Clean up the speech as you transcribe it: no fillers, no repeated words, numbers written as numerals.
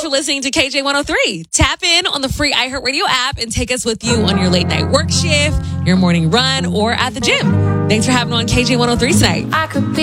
listening to KJ103. Tap in on the free iHeartRadio app and take us with you on your late night work shift, your morning run, or at the gym. Thanks for having on KJ103 tonight.